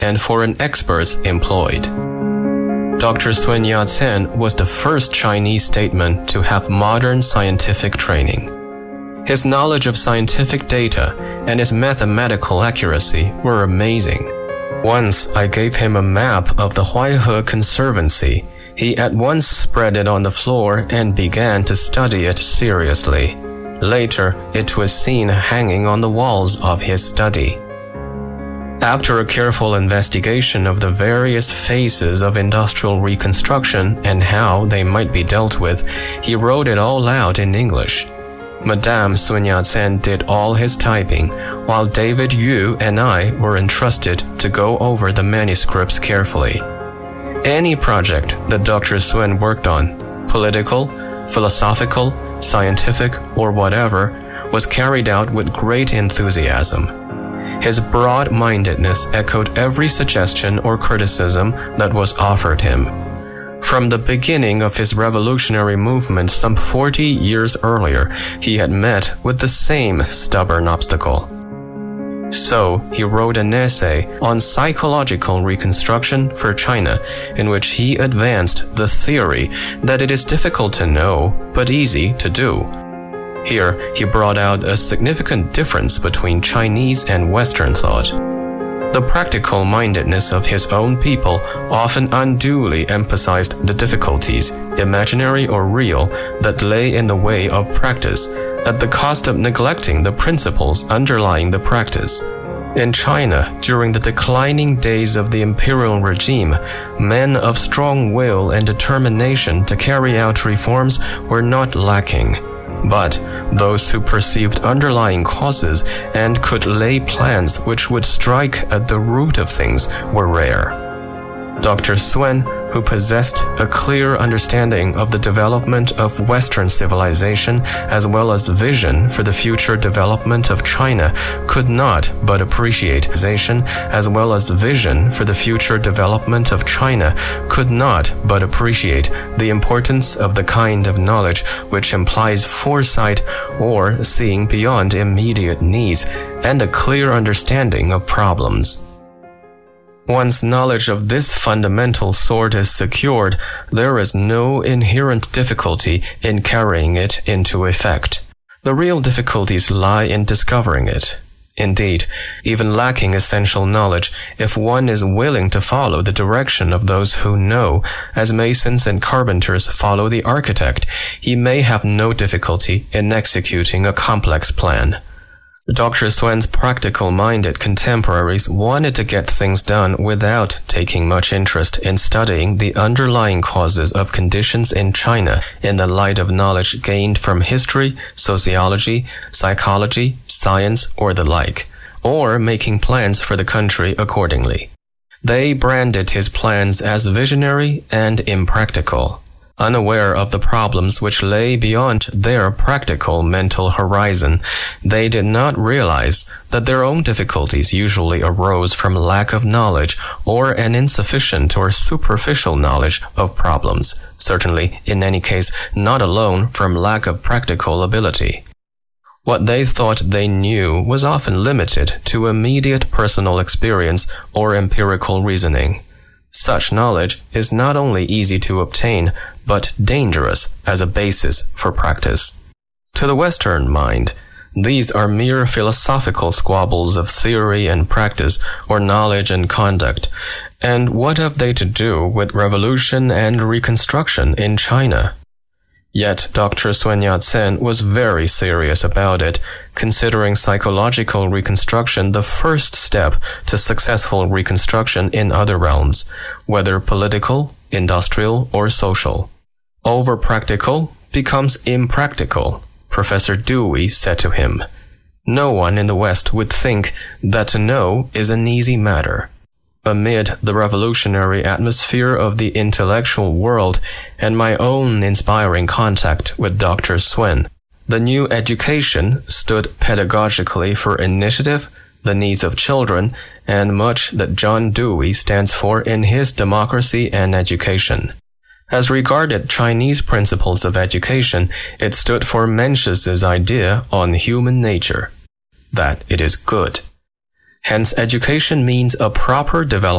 and foreign experts employed. Dr. Sun Yat-sen was the first Chinese statesman to have modern scientific training. His knowledge of scientific data and his mathematical accuracy were amazing. Once I gave him a map of the Huaihe Conservancy. He at once spread it on the floor and began to study it seriously. Later, it was seen hanging on the walls of his study. After a careful investigation of the various phases of industrial reconstruction and how they might be dealt with, he wrote it all out in English. Madame Sun Yat-sen did all his typing, while David Yu and I were entrusted to go over the manuscripts carefully. Any project that Dr. Sun worked on, political, philosophical, scientific, or whatever, was carried out with great enthusiasm. His broad-mindedness echoed every suggestion or criticism that was offered him. From the beginning of his revolutionary movement some 40 years earlier, he had met with the same stubborn obstacle. So, he wrote an essay on psychological reconstruction for China, in which he advanced the theory that it is difficult to know, but easy to do. Here, he brought out a significant difference between Chinese and Western thought. The practical mindedness of his own people often unduly emphasized the difficulties, imaginary or real, that lay in the way of practice, at the cost of neglecting the principles underlying the practice. In China, during the declining days of the imperial regime, men of strong will and determination to carry out reforms were not lacking. But those who perceived underlying causes and could lay plans which would strike at the root of things were rare. Dr. Sun, who possessed a clear understanding of the development of Western civilization as well as vision for the future development of China, could not but appreciate as well as vision for the future development of China, could not but appreciate the importance of the kind of knowledge which implies foresight or seeing beyond immediate needs and a clear understanding of problems. Once knowledge of this fundamental sort is secured, there is no inherent difficulty in carrying it into effect. The real difficulties lie in discovering it. Indeed, even lacking essential knowledge, if one is willing to follow the direction of those who know, as masons and carpenters follow the architect, he may have no difficulty in executing a complex plan. Dr. Sun's practical-minded contemporaries wanted to get things done without taking much interest in studying the underlying causes of conditions in China in the light of knowledge gained from history, sociology, psychology, science, or the like, or making plans for the country accordingly. They branded his plans as visionary and impractical. Unaware of the problems which lay beyond their practical mental horizon, they did not realize that their own difficulties usually arose from lack of knowledge or an insufficient or superficial knowledge of problems, certainly, in any case, not alone from lack of practical ability. What they thought they knew was often limited to immediate personal experience or empirical reasoning. Such knowledge is not only easy to obtain, but dangerous as a basis for practice. To the Western mind, these are mere philosophical squabbles of theory and practice, or knowledge and conduct. And what have they to do with revolution and reconstruction in China? Yet Dr. Sun Yat-sen was very serious about it, considering psychological reconstruction the first step to successful reconstruction in other realms, whether political, industrial, or social. Over-practical becomes impractical, Professor Dewey said to him. No one in the West would think that to know is an easy matter. Amid the revolutionary atmosphere of the intellectual world and my own inspiring contact with Dr. Sun, the new education stood pedagogically for initiative, the needs of children, and much that John Dewey stands for in his Democracy and Education. As regarded Chinese principles of education, it stood for Mencius's idea on human nature, that it is good. Hence, education means a proper development